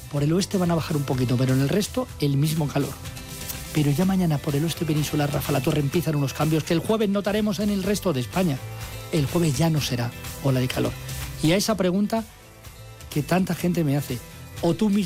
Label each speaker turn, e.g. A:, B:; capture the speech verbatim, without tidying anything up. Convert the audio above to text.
A: Por el oeste van a bajar un poquito, pero en el resto el mismo calor. Pero ya mañana por el oeste peninsular, Rafa La Torre, empiezan unos cambios que el jueves notaremos en el resto de España. El jueves ya no será ola de calor. Y a esa pregunta que tanta gente me hace, o tú mismo